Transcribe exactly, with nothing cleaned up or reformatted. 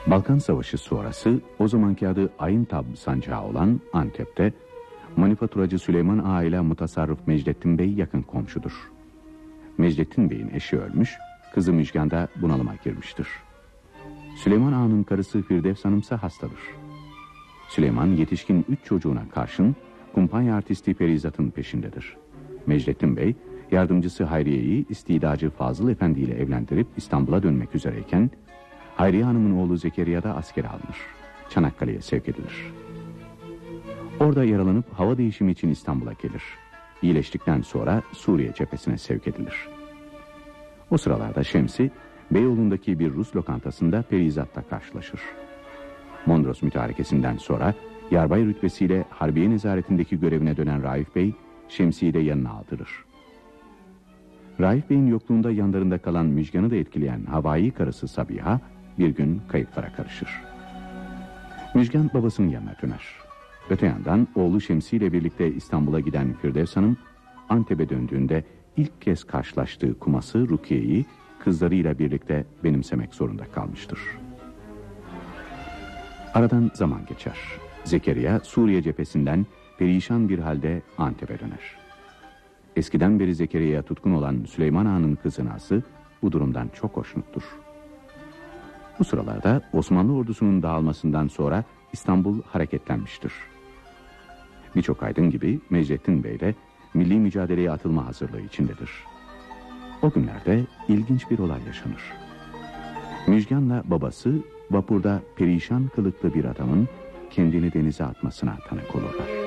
Balkan Savaşı sonrası o zamanki adı Ayıntab sancağı olan Antep'te manifaturacı Süleyman Ağa ile mutasarrıf Mecdettin Bey yakın komşudur. Mecdettin Bey'in eşi ölmüş, kızı Müjgan da bunalıma girmiştir. Süleyman Ağa'nın karısı Firdevs Hanım'sa hastadır. Süleyman yetişkin üç çocuğuna karşın kumpanya artisti Perizat'ın peşindedir. Mecdettin Bey, yardımcısı Hayriye'yi istidacı Fazıl Efendi ile evlendirip İstanbul'a dönmek üzereyken, Hayriye Hanım'ın oğlu Zekeriya da askere alınır. Çanakkale'ye sevk edilir. Orada yaralanıp hava değişimi için İstanbul'a gelir. İyileştikten sonra Suriye cephesine sevk edilir. O sıralarda Şemsi, Beyoğlu'ndaki bir Rus lokantasında Perizat'la karşılaşır. Mondros mütarekesinden sonra yarbay rütbesiyle Harbiye nezaretindeki görevine dönen Raif Bey, Şemsi'yi de yanına aldırır. Raif Bey'in yokluğunda yanlarında kalan Müjgan'ı da etkileyen havai karısı Sabiha, bir gün kayıplara karışır. Müjgan babasının yanına döner. Öte yandan oğlu Şemsi ile birlikte İstanbul'a giden Firdevs Hanım, Antep'e döndüğünde ilk kez karşılaştığı kuması Rukiye'yi kızlarıyla birlikte benimsemek zorunda kalmıştır. Aradan zaman geçer. Zekeriya Suriye cephesinden perişan bir halde Antep'e döner. Eskiden beri Zekeriya'ya tutkun olan Süleyman Ağa'nın kızı Nazlı bu durumdan çok hoşnuttur. Bu sıralarda Osmanlı ordusunun dağılmasından sonra İstanbul hareketlenmiştir. Birçok aydın gibi Mecdettin Bey de milli mücadeleye atılma hazırlığı içindedir. O günlerde ilginç bir olay yaşanır. Müjgan'la babası vapurda perişan kılıklı bir adamın kendini denize atmasına tanık olurlar.